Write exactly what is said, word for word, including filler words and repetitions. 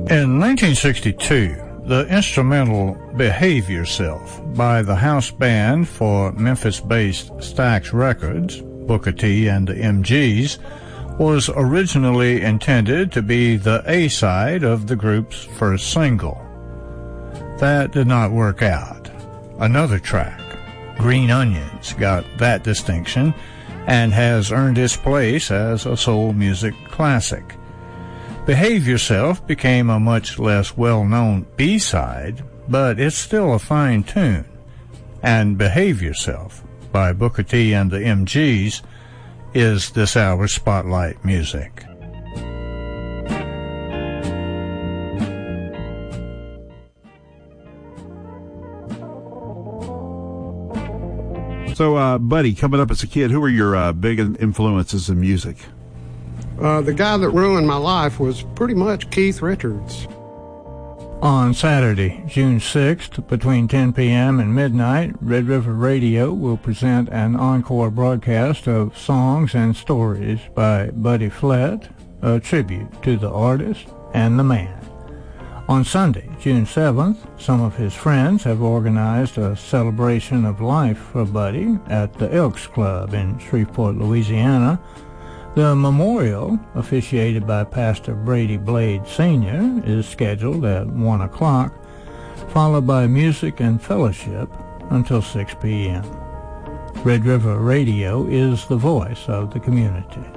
In nineteen sixty-two, the instrumental Behave Yourself by the house band for Memphis-based Stax Records, Booker T and the M Gs, was originally intended to be the A-side of the group's first single. That did not work out. Another track, Green Onions, got that distinction and has earned its place as a soul music classic. Behave Yourself became a much less well-known B-side, but it's still a fine tune. And Behave Yourself by Booker T and the M Gs is this hour's spotlight music. So, uh, Buddy, coming up as a kid, who were your uh, big influences in music? Uh, the guy that ruined my life was pretty much Keith Richards. On Saturday, June sixth, between ten p.m. and midnight, Red River Radio will present an encore broadcast of Songs and Stories by Buddy Flett, a tribute to the artist and the man. On Sunday, June seventh, some of his friends have organized a celebration of life for Buddy at the Elks Club in Shreveport, Louisiana. The memorial, officiated by Pastor Brady Blade Senior, is scheduled at one o'clock, followed by music and fellowship until six p.m. Red River Radio is the voice of the community.